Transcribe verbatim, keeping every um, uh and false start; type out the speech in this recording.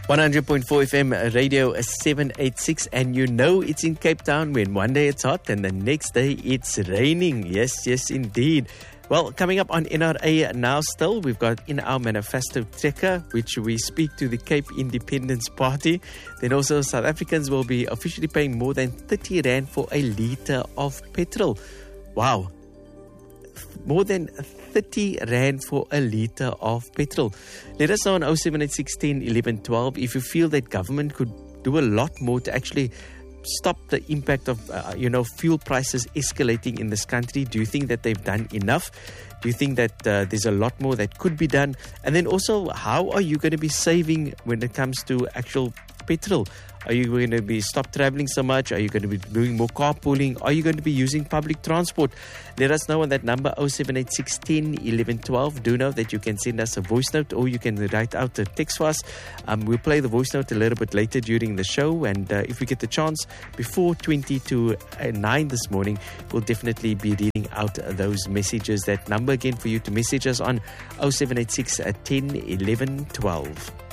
one hundred point four F M Radio seven eighty-six, and you know it's in Cape Town when one day it's hot and the next day it's raining. Yes, yes indeed. Well, coming up on N R A Now Still, we've got in our manifesto trekker, which we speak to the Cape Independence Party. Then also South Africans will be officially paying more than thirty rand for a litre of petrol. Wow. More than thirty rand for a litre of petrol. Let us know on oh seven eight six, one oh, eleven, twelve if you feel that government could do a lot more to actually stop the impact of, uh, you know, fuel prices escalating in this country. Do you think that they've done enough? Do you think that uh, there's a lot more that could be done? And then also, how are you going to be saving when it comes to actual petrol? Are you going to be stop traveling so much? Are you going to be doing more carpooling? Are you going to be using public transport? Let us know on that number oh seven eight six, one oh, eleven, twelve. Do know that you can send us a voice note or you can write out a text for us. Um, we'll play the voice note a little bit later during the show, and uh, if we get the chance before twenty to nine this morning, we'll definitely be reading out those messages. That number again for you to message us on oh seven eight six, one oh, eleven, twelve.